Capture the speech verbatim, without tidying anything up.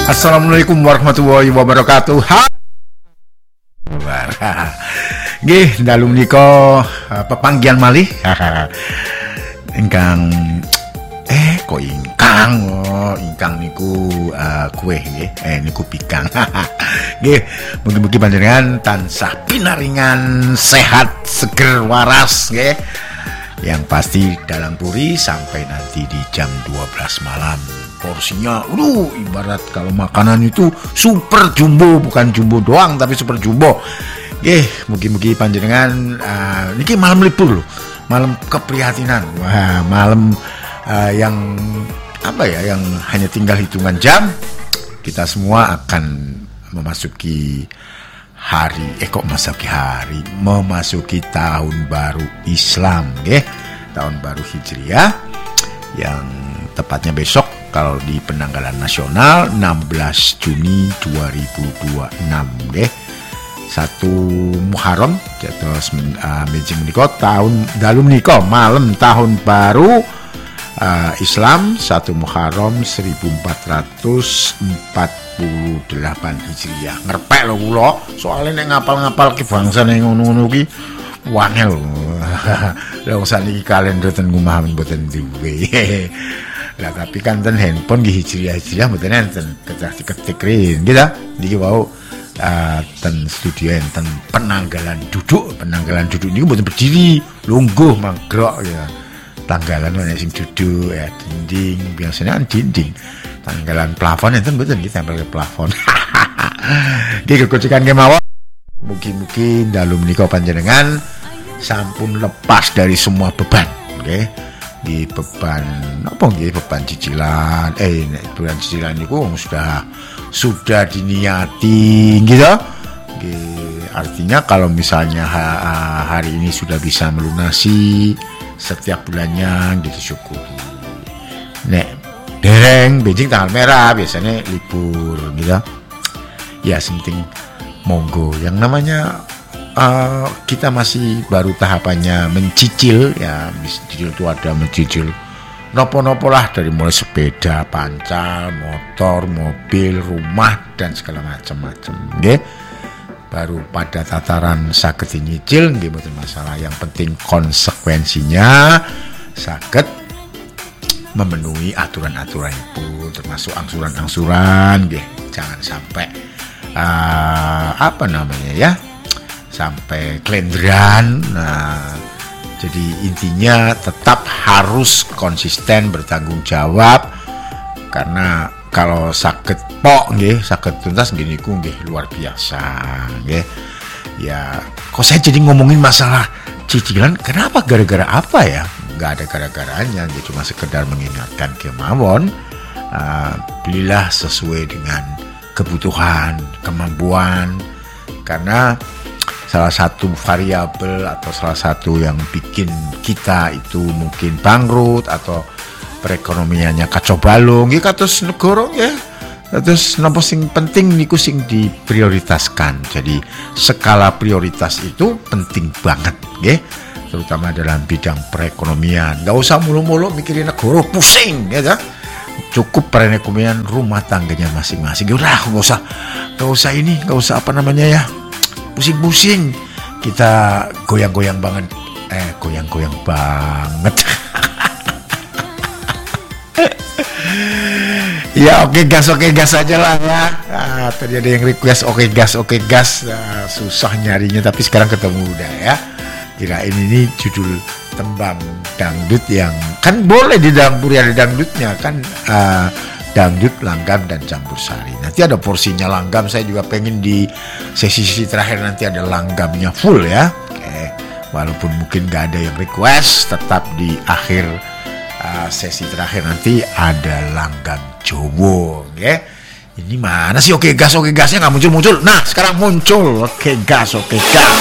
Assalamualaikum warahmatullahi wabarakatuh. Ha. Nggih, dalu menika pepanggihan malih. Ingkang eh kok ingkang oh, ingkang niku uh, kue nggih. Eh niku pikang. Nggih, mugi-mugi panjenengan tansah pinaringan sehat, seger, waras nggih. Yang pasti dalam puri sampai nanti di jam dua belas malam. Porsinya, aduh, ibarat kalau makanan itu super jumbo, bukan jumbo doang tapi super jumbo. Oke, mugi-mugi panjenengan uh, niki malam libur loh, malam keprihatinan. Wah, malam uh, yang apa ya, yang hanya tinggal hitungan jam, kita semua akan memasuki hari, eh kok memasuki hari, memasuki tahun baru Islam, oke, tahun baru Hijriah yang tepatnya besok. Kalau di penanggalan nasional enam belas Juni dua ribu dua puluh enam deh. Satu Muharram jatuh uh, mejing menika tahun dalu menika malam tahun baru uh, Islam satu Muharram seribu empat ratus empat puluh delapan Hijriah. Ngerpek lho kula, soalnya nek ngapal-ngapal ki bangsa ning ngono-ngono ki wangel. Lah wong saniki kalender ten ngumah mboten duwe. Lah tapi kan ten handphone di hijriah-hijriah mboten enten kedah diketik-ketik gitu. Niki wau uh, ten studio enten penanggalan duduk, penanggalan duduk niku mboten berdiri, lungguh manggrok ya. Tanggalan ana sing duduk ya dinding, biasanya kan dinding. Tanggalan plafon enten mboten iki tempel ke plafon. Nggih kekucikan kemawon. Mugi-mugi dalu menika panjenengan sampun lepas dari semua beban, nggih. Okay? Di beban apa nggih beban cicilan eh beban cicilan niku sudah sudah diniati gitu nggih, artinya kalau misalnya ha, hari ini sudah bisa melunasi setiap bulannya gitu syukuri. Nek dereng benjing tanggal merah biasanya libur gitu ya, penting monggo yang namanya Uh, kita masih baru tahapannya mencicil ya, mencicil itu ada mencicil nopo-nopo lah, dari mulai sepeda, pancal, motor, mobil, rumah dan segala macam-macam, nggih. Baru pada tataran saged nyicil nggih mboten masalah, yang penting konsekuensinya saged memenuhi aturan-aturan itu, termasuk angsuran-angsuran nggih. Jangan sampai uh, apa namanya ya, sampai kelenderan. Nah, jadi intinya tetap harus konsisten bertanggung jawab, karena kalau sakit pok nggih, sakit tuntas gini ku nggih luar biasa nggih. Ya, kok saya jadi ngomongin masalah cicilan, kenapa, gara-gara apa ya? Nggak ada gara-garanya, dia cuma sekedar mengingatkan kemawon, uh, belilah sesuai dengan kebutuhan, kemampuan, karena salah satu variabel atau salah satu yang bikin kita itu mungkin bangkrut atau perekonomiannya kacau balau nggih kados negara nggih. Terus napa sing penting niku sing diprioritaskan. Jadi skala prioritas itu penting banget nggih, terutama dalam bidang perekonomian. Enggak usah mulu-mulu mikirin negara, pusing ya kan. Cukup perekonomian rumah tangganya masing-masing. Udah enggak usah enggak usah ini, enggak usah apa namanya ya, pusing-pusing, kita goyang-goyang banget, eh goyang-goyang banget. Ya oke okay, gas oke okay, gas aja lah ya. Nah, tadi ada yang request oke okay, gas oke okay, gas, nah, susah nyarinya tapi sekarang ketemu udah ya. Kirain ini judul tembang dangdut yang kan boleh di dangdut ya, ada dangdutnya kan. Uh, Dangdut, langgam, dan campur sari. Nanti ada porsinya langgam. Saya juga pengen di sesi-sesi terakhir nanti ada langgamnya full ya. Oke, walaupun mungkin gak ada yang request, tetap di akhir uh, sesi terakhir nanti ada langgam Jowo. Oke, ini mana sih oke gas oke gasnya nggak muncul-muncul. Nah sekarang muncul oke gas oke gas.